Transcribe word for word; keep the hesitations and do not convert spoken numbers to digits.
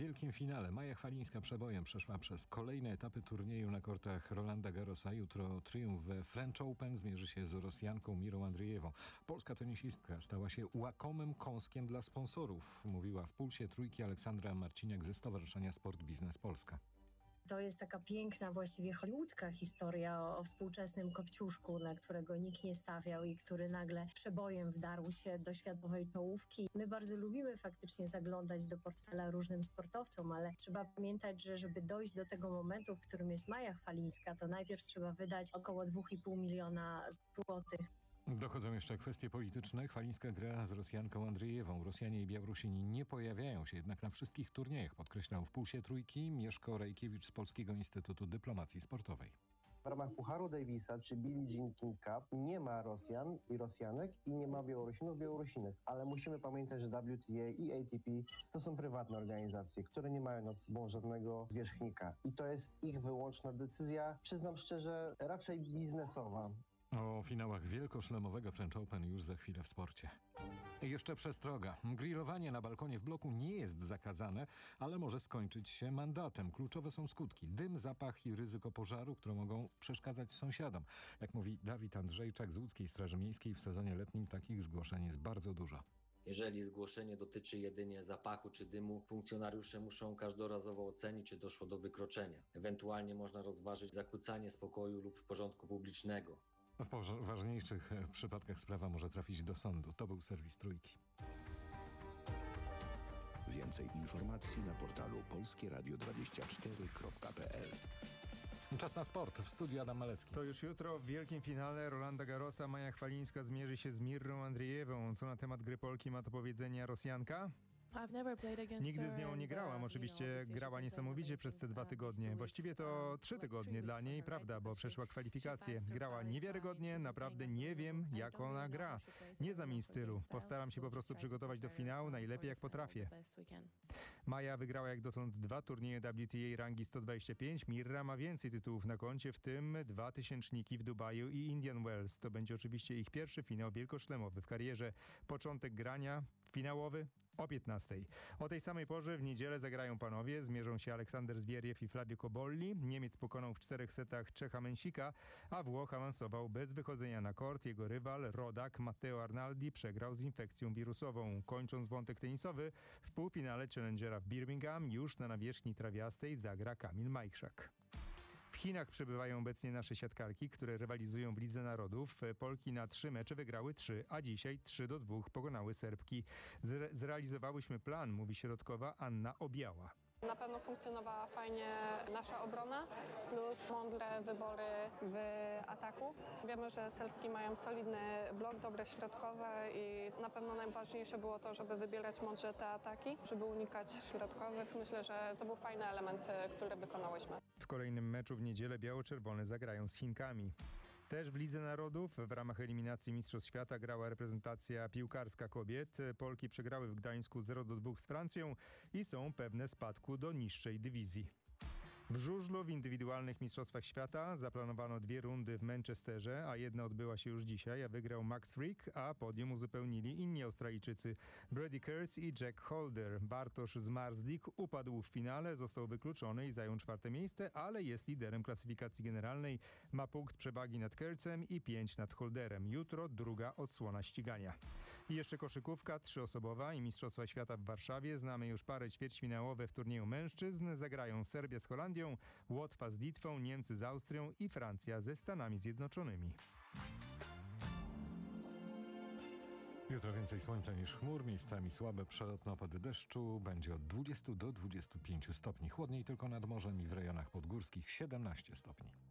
wielkim finale Maja Chwalińska przebojem przeszła przez kolejne etapy turnieju na kortach Rolanda Garrosa. Jutro triumf we French Open zmierzy się z Rosjanką Mirą Andrijewą. Polska tenisistka stała się łakomym kąskiem dla sponsorów, mówiła w Pulsie Trójki Aleksandra Marciniak ze Stowarzyszenia Sport Biznes Polska. To jest taka piękna, właściwie hollywoodzka historia o, o współczesnym kopciuszku, na którego nikt nie stawiał i który nagle przebojem wdarł się do światowej czołówki. My bardzo lubimy faktycznie zaglądać do portfela różnym sportowcom, ale trzeba pamiętać, że żeby dojść do tego momentu, w którym jest Maja Chwalińska, to najpierw trzeba wydać około dwa i pół miliona złotych. Dochodzą jeszcze kwestie polityczne. Chwalińska gra z Rosjanką Andrijewą. Rosjanie i Białorusini nie pojawiają się jednak na wszystkich turniejach, podkreślał w Pulsie Trójki Mieszko Rejkiewicz z Polskiego Instytutu Dyplomacji Sportowej. W ramach Pucharu Davisa czy Billie Jean King Cup nie ma Rosjan i Rosjanek i nie ma Białorusinów, Białorusinek. Ale musimy pamiętać, że W T A i A T P to są prywatne organizacje, które nie mają nad sobą żadnego zwierzchnika. I to jest ich wyłączna decyzja, przyznam szczerze, raczej biznesowa. O finałach wielkoszlemowego French Open już za chwilę w sporcie. I jeszcze przestroga. Grillowanie na balkonie w bloku nie jest zakazane, ale może skończyć się mandatem. Kluczowe są skutki. Dym, zapach i ryzyko pożaru, które mogą przeszkadzać sąsiadom. Jak mówi Dawid Andrzejczak z Łódzkiej Straży Miejskiej, w sezonie letnim takich zgłoszeń jest bardzo dużo. Jeżeli zgłoszenie dotyczy jedynie zapachu czy dymu, funkcjonariusze muszą każdorazowo ocenić, czy doszło do wykroczenia. Ewentualnie można rozważyć zakłócanie spokoju lub porządku publicznego. W poważniejszych przypadkach sprawa może trafić do sądu. To był serwis Trójki. Więcej informacji na portalu polskie radio dwadzieścia cztery kropka p l. Czas na sport. W studiu Adam Malecki. To już jutro w wielkim finale Rolanda Garrosa Maja Chwalińska zmierzy się z Mirrą Andrijewą. Co na temat gry Polki ma do powiedzenia Rosjanka? Nigdy z nią nie grałam. Oczywiście grała niesamowicie przez te dwa tygodnie. Właściwie to trzy tygodnie dla niej, prawda, bo przeszła kwalifikacje. Grała niewiarygodnie, naprawdę nie wiem, jak ona gra. Nie za mi stylu. Postaram się po prostu przygotować do finału najlepiej jak potrafię. Maja wygrała jak dotąd dwa turnieje W T A rangi sto dwadzieścia pięć. Mirra ma więcej tytułów na koncie, w tym dwa tysięczniki w Dubaju i Indian Wells. To będzie oczywiście ich pierwszy finał wielkoszlemowy w karierze. Początek grania finałowy o piętnastej. O tej samej porze w niedzielę zagrają panowie. Zmierzą się Aleksander Zwieriew i Flavio Cobolli. Niemiec pokonał w czterech setach Czecha Mensika, a Włoch awansował bez wychodzenia na kort. Jego rywal, rodak Matteo Arnaldi, przegrał z infekcją wirusową. Kończąc wątek tenisowy, w półfinale Challengera w Birmingham już na nawierzchni trawiastej zagra Kamil Majchrzak. W Chinach przebywają obecnie nasze siatkarki, które rywalizują w Lidze Narodów. Polki na trzy mecze wygrały trzy, a dzisiaj trzy do dwóch pokonały Serbki. Zre- zrealizowałyśmy plan, mówi środkowa Anna Obiała. Na pewno funkcjonowała fajnie nasza obrona, plus mądre wybory w ataku. Wiemy, że Serbki mają solidny blok, dobre środkowe i na pewno najważniejsze było to, żeby wybierać mądrze te ataki, żeby unikać środkowych. Myślę, że to był fajny element, który wykonałyśmy. W kolejnym meczu w niedzielę biało-czerwone zagrają z Chinkami. Też w Lidze Narodów w ramach eliminacji Mistrzostw Świata grała reprezentacja piłkarska kobiet. Polki przegrały w Gdańsku zero do dwóch z Francją i są pewne spadku do niższej dywizji. W żużlu w indywidualnych Mistrzostwach Świata zaplanowano dwie rundy w Manchesterze, a jedna odbyła się już dzisiaj, a wygrał Max Frick, a podium uzupełnili inni Australijczycy Brady Kurtz i Jack Holder. Bartosz Zmarzlik upadł w finale, został wykluczony i zajął czwarte miejsce, ale jest liderem klasyfikacji generalnej. Ma punkt przewagi nad Kurtzem i pięć nad Holderem. Jutro druga odsłona ścigania. I jeszcze koszykówka trzyosobowa i Mistrzostwa Świata w Warszawie. Znamy już parę ćwierćfinałowe w turnieju mężczyzn. Zagrają Serbia z Holandią, Łotwa z Litwą, Niemcy z Austrią i Francja ze Stanami Zjednoczonymi. Jutro więcej słońca niż chmur, miejscami słabe przelotne opady deszczu. Będzie od dwudziestu do dwudziestu pięciu stopni. Chłodniej tylko nad morzem i w rejonach podgórskich siedemnaście stopni.